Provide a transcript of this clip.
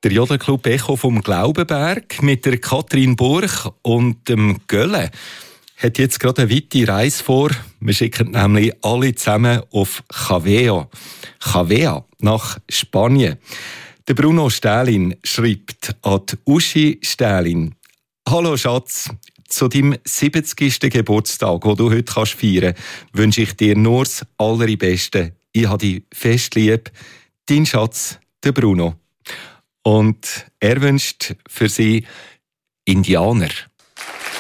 Der Jodelclub Echo vom Glaubenberg mit der Katrin Burch und dem Gölle hat jetzt gerade eine weite Reise vor. Wir schicken nämlich alle zusammen auf Cavea nach Spanien. Der Bruno Stählin schreibt an die Uschi Stählin: Hallo Schatz, zu deinem 70. Geburtstag, den du heute feiern kannst, wünsche ich dir nur das Allerbeste. Ich habe dich fest lieb. Dein Schatz, der Bruno. Und er wünscht für sie Indianer.